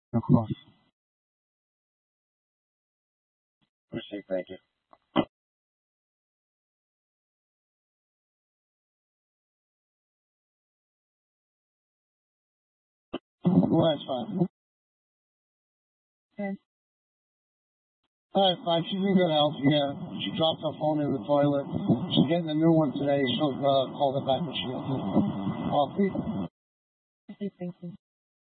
Of course. Appreciate, thank you. Well, that's fine. Okay. All right, fine. She's in good health. Yeah, she dropped her phone in the toilet. She's getting a new one today. She'll call it back when she gets it. Okay, thank you.